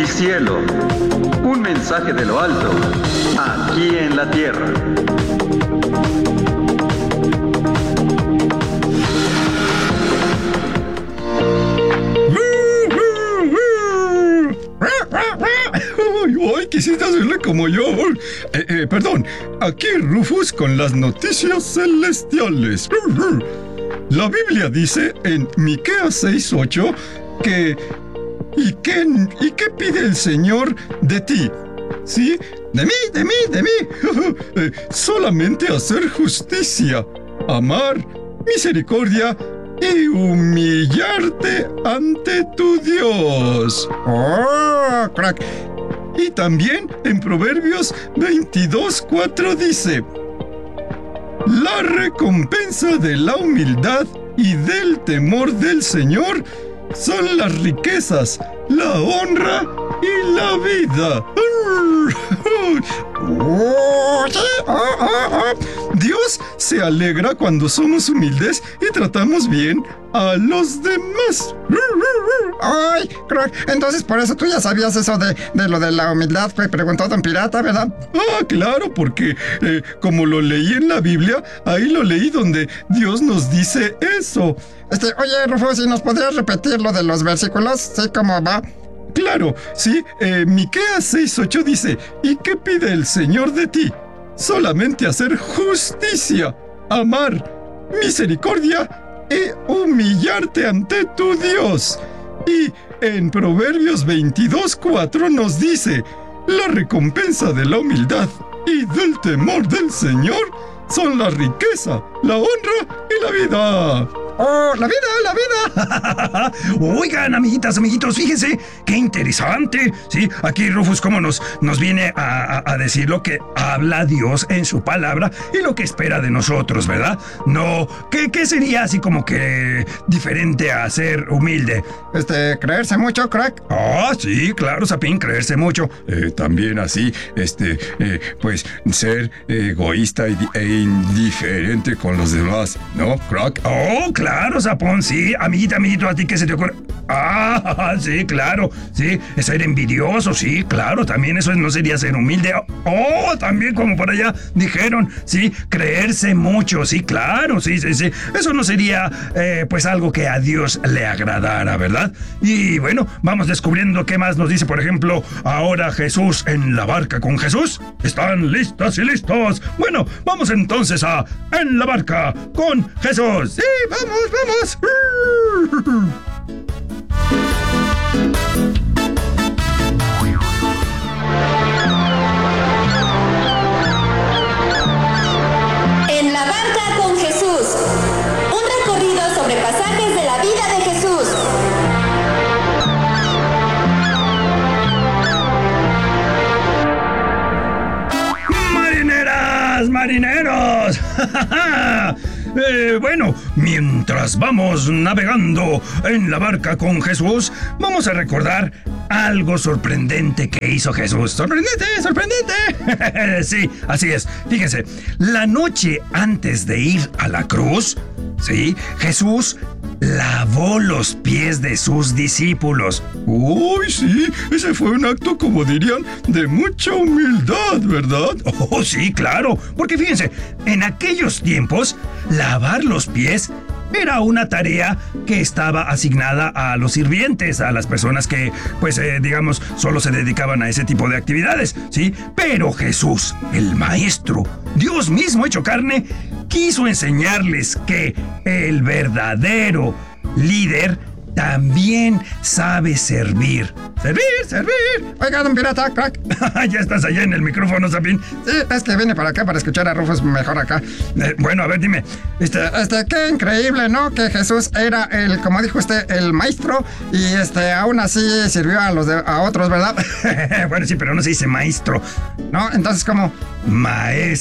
cielo, un mensaje de lo alto, aquí en la tierra. ¡Ay, quisiste hacerle como yo! Perdón, aquí Rufus con las noticias celestiales. La Biblia dice en Miqueas 6:8 que... ¿Y qué pide el Señor de ti? ¿Sí? De mí. Solamente hacer justicia, amar, misericordia y humillarte ante tu Dios. ¡Oh, crack! Y también en Proverbios 22:4 dice: la recompensa de la humildad y del temor del Señor son las riquezas, la honra y la vida. Dios se alegra cuando somos humildes y tratamos bien a los demás. ¡Ay, crack! Entonces por eso tú ya sabías eso de lo de la humildad que preguntó Don Pirata, ¿verdad? Ah, claro, porque como lo leí en la Biblia, ahí lo leí donde Dios nos dice eso. Oye, Rufus, ¿y nos podrías repetir lo de los versículos? ¿Sí, cómo va? Claro, sí, Miqueas 6:8 dice: ¿y qué pide el Señor de ti? Solamente hacer justicia, amar, misericordia y humillarte ante tu Dios. Y en Proverbios 22:4 nos dice: la recompensa de la humildad y del temor del Señor son la riqueza, la honra y la vida. ¡Oh, la vida! Oigan, amiguitos, fíjense, qué interesante. Sí, aquí Rufus cómo nos viene a decir lo que habla Dios en su palabra y lo que espera de nosotros, ¿verdad? No, ¿qué sería así como que diferente a ser humilde? Creerse mucho, crack. Ah, sí, claro, Sapín, creerse mucho. También así, pues, ser egoísta e indiferente con los demás, ¿no, crack? Oh, claro, Sapón, sí. Amiguito, ¿a ti qué se te ocurre? Ah, sí, claro, sí. Ser envidioso, sí, claro. También eso no sería ser humilde. Oh, también como por allá dijeron, sí. Creerse mucho, sí, claro, sí. Eso no sería, pues, algo que a Dios le agradara, ¿verdad? Y bueno, vamos descubriendo qué más nos dice, por ejemplo, ahora Jesús en la barca con Jesús. ¿Están listas y listos? Bueno, vamos entonces a En la barca con Jesús. ¡Sí, vamos! En la barca con Jesús. Un recorrido sobre pasajes de la vida de Jesús. ¡Marineros! Bueno, mientras vamos navegando en la barca con Jesús, vamos a recordar algo sorprendente que hizo Jesús. ¡Sorprendente! Sí, así es. Fíjense, la noche antes de ir a la cruz, sí, Jesús lavó los pies de sus discípulos. ¡Uy, sí! Ese fue un acto, como dirían, de mucha humildad, ¿verdad? Oh, sí, claro. Porque fíjense, en aquellos tiempos, lavar los pies era una tarea que estaba asignada a los sirvientes, a las personas que, pues, digamos, solo se dedicaban a ese tipo de actividades, ¿sí? Pero Jesús, el Maestro, Dios mismo hecho carne, quiso enseñarles que el verdadero líder también sabe servir. ¡Servir! Oiga, Don Pirata, crack. Ya estás allá en el micrófono, Sapín. Sí, es que vine para acá para escuchar a Rufus mejor acá. Bueno, a ver, dime. Qué increíble, ¿no? Que Jesús era como dijo usted, el maestro y aún así sirvió a otros, ¿verdad? Bueno, sí, pero no se dice maestro. ¿No? Entonces, ¿cómo?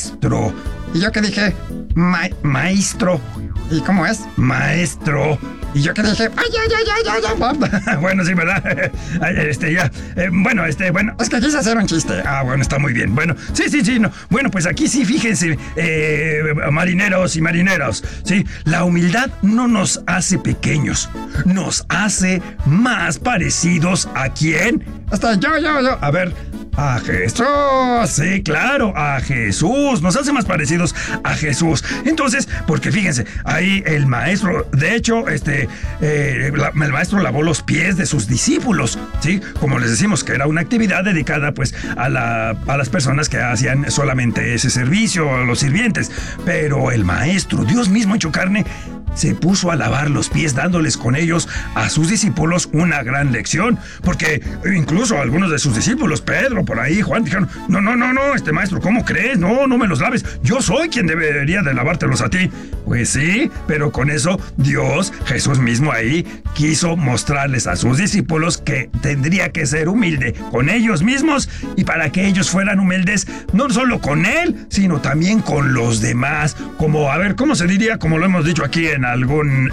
Maestro. ¿Y yo qué dije? Maestro. ¿Y cómo es? Maestro. Y yo que dije, ay, Bueno, sí, ¿verdad? Bueno. Es que quise hacer un chiste. Ah, bueno, está muy bien. Bueno, sí, no. Bueno, pues aquí sí, fíjense, marineros y marineras, ¿sí? La humildad no nos hace pequeños, nos hace más parecidos ¿a quién? Yo. A ver, a Jesús. Sí, claro, a Jesús. Nos hace más parecidos a Jesús. Entonces, porque fíjense, ahí el maestro, de hecho, el maestro lavó los pies de sus discípulos, ¿sí? Como les decimos, que era una actividad dedicada, pues, a las personas que hacían solamente ese servicio, a los sirvientes. Pero el maestro, Dios mismo hecho carne, se puso a lavar los pies, dándoles con ellos a sus discípulos una gran lección, porque incluso algunos de sus discípulos, Pedro, por ahí, Juan, dijeron, no, maestro, ¿cómo crees? No me los laves, yo soy quien debería de lavártelos a ti. Pues sí, pero con eso Dios, Jesús mismo ahí, quiso mostrarles a sus discípulos que tendría que ser humilde con ellos mismos, y para que ellos fueran humildes, no solo con él, sino también con los demás, como, a ver, ¿cómo se diría? Como lo hemos dicho aquí en algún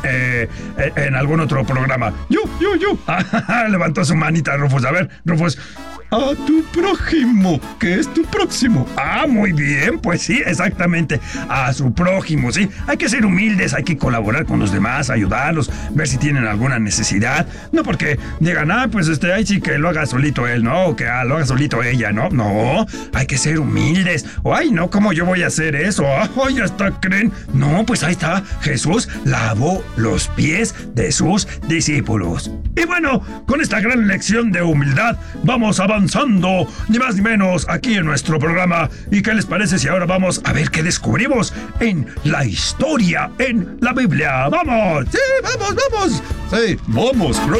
otro programa. Yo. Levantó su manita, Rufus. A ver, Rufus. A tu prójimo, que es tu próximo. Ah, muy bien, pues sí, exactamente. A su prójimo, sí. Hay que ser humildes, hay que colaborar con los demás, ayudarlos, ver si tienen alguna necesidad. No porque digan, pues ahí sí que lo haga solito él, ¿no? O que lo haga solito ella, ¿no? No, hay que ser humildes. O, ay, no, ¿cómo yo voy a hacer eso? Ay, hasta creen. No, pues ahí está. Jesús lavó los pies de sus discípulos. Y bueno, con esta gran lección de humildad, vamos avanzando, ni más ni menos, aquí en nuestro programa. ¿Y qué les parece si ahora vamos a ver qué descubrimos en la historia en la Biblia? ¡Vamos! ¡Sí, vamos! Sí, vamos, bro.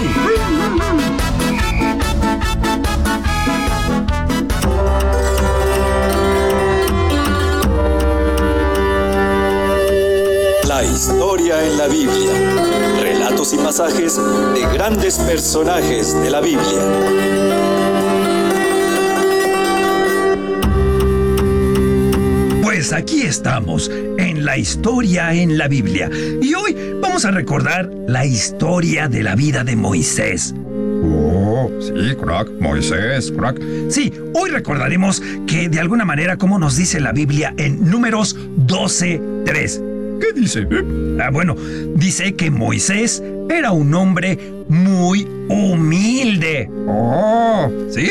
La historia en la Biblia. Relatos y pasajes de grandes personajes de la Biblia. Pues aquí estamos, en la historia en la Biblia. Y hoy vamos a recordar la historia de la vida de Moisés. Oh, sí, crack, Moisés, crack. Sí, hoy recordaremos que de alguna manera, como nos dice la Biblia en Números 12:3. ¿Qué dice? Bueno, dice que Moisés era un hombre muy humilde. Oh, sí,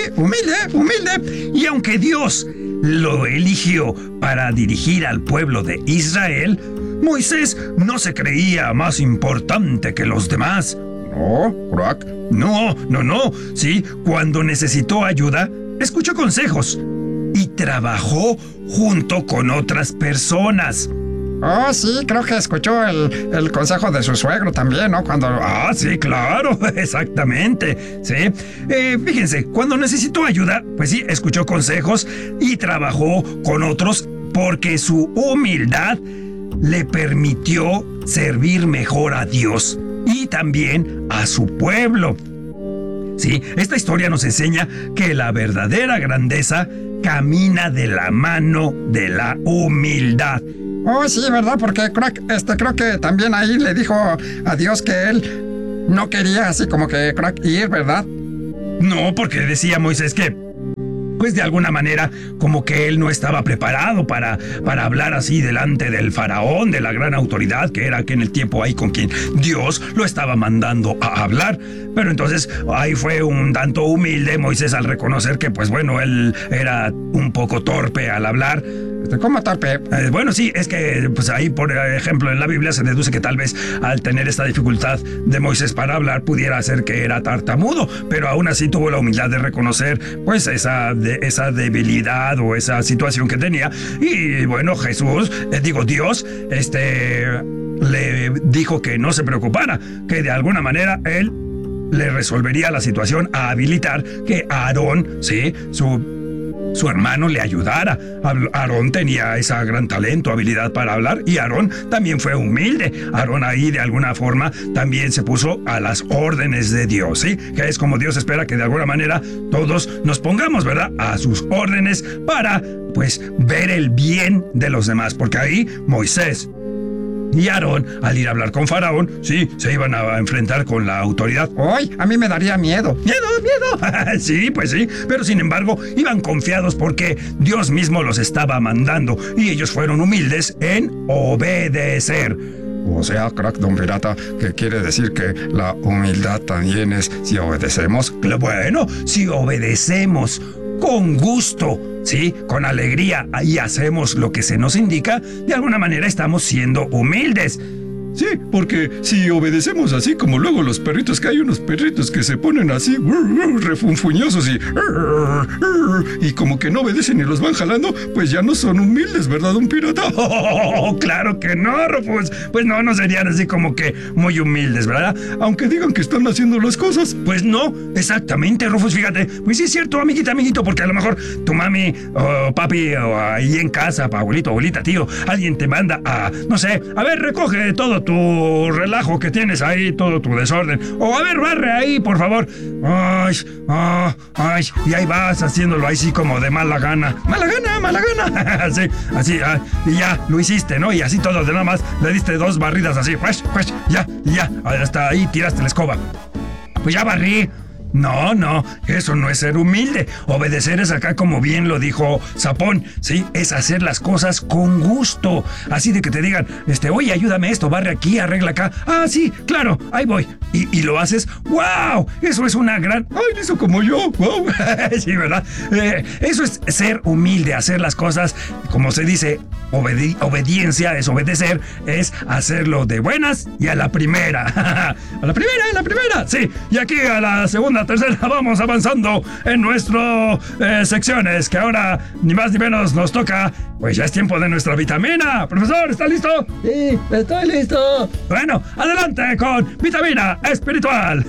humilde. Y aunque Dios lo eligió para dirigir al pueblo de Israel, Moisés no se creía más importante que los demás. No, crack. No. Sí, cuando necesitó ayuda, escuchó consejos y trabajó junto con otras personas. Oh, sí, creo que escuchó el consejo de su suegro también, ¿no? Sí, claro, exactamente, sí. Fíjense, cuando necesitó ayuda, pues sí, escuchó consejos y trabajó con otros porque su humildad le permitió servir mejor a Dios y también a su pueblo. Sí, esta historia nos enseña que la verdadera grandeza camina de la mano de la humildad. Oh, sí, ¿verdad? Porque crack, creo que también ahí le dijo a Dios que él no quería así como que crack ir, ¿verdad? No, porque decía Moisés que, pues de alguna manera, como que él no estaba preparado para hablar así delante del faraón, de la gran autoridad que era aquel en el tiempo ahí con quien Dios lo estaba mandando a hablar. Pero entonces ahí fue un tanto humilde Moisés al reconocer que, pues bueno, él era un poco torpe al hablar. ¿Cómo torpe? Bueno, sí, es que pues ahí, por ejemplo, en la Biblia se deduce que tal vez al tener esta dificultad de Moisés para hablar pudiera ser que era tartamudo, pero aún así tuvo la humildad de reconocer pues esa debilidad o esa situación que tenía. Y bueno, Dios, le dijo que no se preocupara, que de alguna manera él le resolvería la situación a habilitar que Aarón, sí, su hermano le ayudara. Aarón tenía ese gran talento, habilidad para hablar, y Aarón también fue humilde. Aarón ahí de alguna forma también se puso a las órdenes de Dios, ¿sí? Que es como Dios espera que de alguna manera todos nos pongamos, ¿verdad? A sus órdenes para, pues, ver el bien de los demás. Porque ahí Moisés y Aarón, al ir a hablar con Faraón, sí, se iban a enfrentar con la autoridad. Hoy, a mí me daría miedo. ¡Miedo! Sí, pues sí, pero sin embargo, iban confiados porque Dios mismo los estaba mandando y ellos fueron humildes en obedecer. O sea, crack, don pirata, que quiere decir que la humildad también es si obedecemos. Bueno, si obedecemos con gusto, sí, con alegría, y hacemos lo que se nos indica, de alguna manera estamos siendo humildes. Sí, porque si obedecemos así como luego los perritos, que hay unos perritos que se ponen así refunfuñosos y como que no obedecen y los van jalando, pues ya no son humildes, ¿verdad, un pirata? Oh, claro que no, Rufus. Pues no serían así como que muy humildes, ¿verdad? Aunque digan que están haciendo las cosas. Pues no, exactamente, Rufus, fíjate. Pues sí es cierto, amiguito, porque a lo mejor tu mami o papi o ahí en casa, abuelito, abuelita, tío, alguien te manda a, no sé, a ver, recoge todo tu relajo que tienes ahí, todo tu desorden. O a ver, barre ahí, por favor. Ay, y ahí vas haciéndolo ahí sí como de mala gana. Mala gana. Sí, así, y ya, lo hiciste, ¿no? Y así todo de nada más, le diste 2 barridas así, pues, ya, hasta ahí tiraste la escoba. Pues ya barrí. No, eso no es ser humilde. Obedecer es acá, como bien lo dijo Sapón, ¿sí? Es hacer las cosas con gusto. Así de que te digan, oye, ayúdame esto, barre aquí, arregla acá. Ah, sí, claro, ahí voy. Y lo haces, ¡wow! Eso es una gran... ¡Ay, eso como yo! ¡Wow! Sí, ¿verdad? Eso es ser humilde, hacer las cosas, como se dice, obediencia es obedecer, es hacerlo de buenas y a la primera. A la primera, sí. Y aquí a la segunda, tercera, vamos avanzando en nuestras secciones, que ahora ni más ni menos nos toca, pues ya es tiempo de nuestra vitamina. Profesor, ¿está listo? Sí, estoy listo. Bueno, adelante con vitamina espiritual.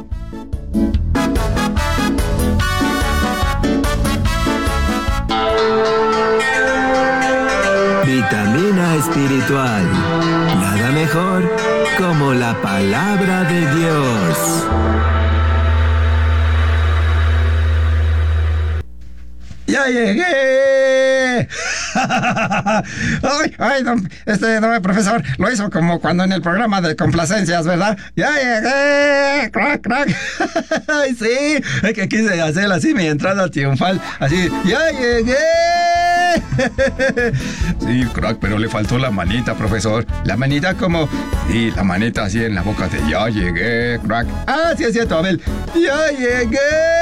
Vitamina espiritual. Nada mejor como la palabra de Dios. ¡Ya llegué! Ay, don profesor, lo hizo como cuando en el programa de complacencias, ¿verdad? ¡Ya llegué! ¡Crack! ¡Ay, sí! Es que quise hacer así mi entrada triunfal, así, ¡ya llegué! Sí, crack, pero le faltó la manita, profesor. La manita como... Sí, la manita así en la boca de ¡ya llegué! ¡Crack! ¡Ah, sí es cierto, Abel! ¡Ya llegué!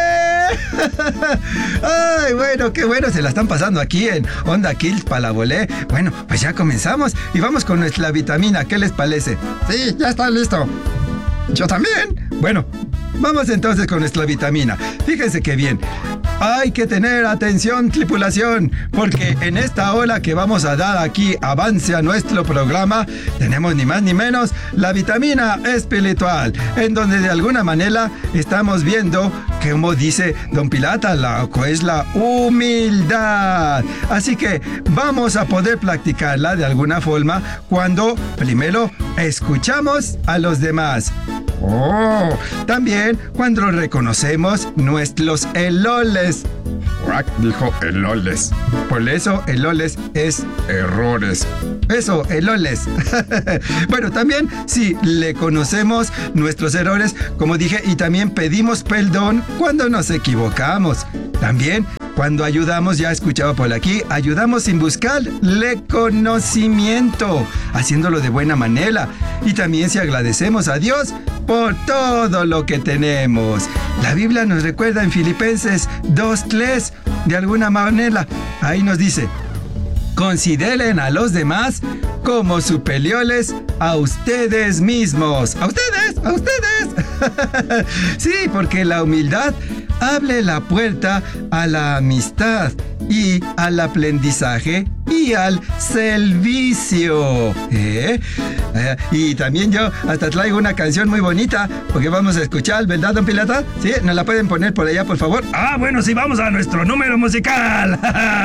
¡Ay, bueno, qué bueno! Se la están pasando aquí en Onda Kills Palabolé. Bueno, pues ya comenzamos y vamos con nuestra vitamina. ¿Qué les parece? Sí, ya está listo. Yo también. Bueno, vamos entonces con nuestra vitamina. Fíjense qué bien. Hay que tener atención, tripulación, porque en esta ola que vamos a dar aquí avance a nuestro programa, tenemos ni más ni menos la vitamina espiritual, en donde de alguna manera estamos viendo, como dice Don Pilata, es la humildad. Así que vamos a poder practicarla de alguna forma cuando primero escuchamos a los demás. También cuando reconocemos nuestros eloles. Crack dijo eloles. Por eso eloles es errores. Eso, eloles. Bueno, también si le conocemos nuestros errores, como dije, y también pedimos perdón cuando nos equivocamos. También cuando ayudamos, ya escuchaba por aquí, ayudamos sin buscar reconocimiento, haciéndolo de buena manera. Y también si agradecemos a Dios por todo lo que tenemos. La Biblia nos recuerda en Filipenses 2:3, de alguna manera, ahí nos dice: consideren a los demás como superiores a ustedes mismos. ¡A ustedes! ¡A ustedes! Sí, porque la humildad abre la puerta a la amistad y al aprendizaje y al servicio. Y también yo hasta traigo una canción muy bonita, porque vamos a escuchar, ¿verdad, Don Pilata? ¿Sí? ¿Nos la pueden poner por allá, por favor? Ah, bueno, sí, vamos a nuestro número musical.